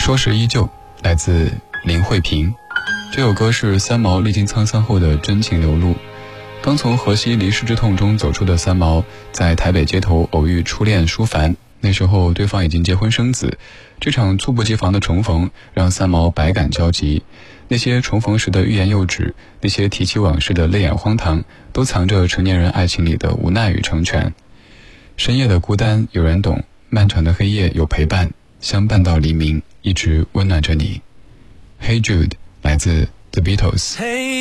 说时依旧，来自林慧萍。这首歌是三毛历经沧桑后的真情流露。刚从河西离世之痛中走出的三毛，在台北街头偶遇初恋舒凡，那时候对方已经结婚生子。这场猝不及防的重逢让三毛百感交集，那些重逢时的欲言又止，那些提起往事的泪眼荒唐，都藏着成年人爱情里的无奈与成全。深夜的孤单有人懂，漫长的黑夜有陪伴，相伴到黎明，一直温暖着你。Hey Jude 来自 The Beatles。